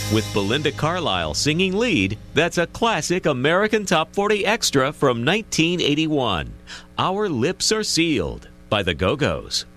With Belinda Carlisle singing lead, that's a classic American Top 40 extra from 1981. Our Lips Are Sealed by the Go-Go's.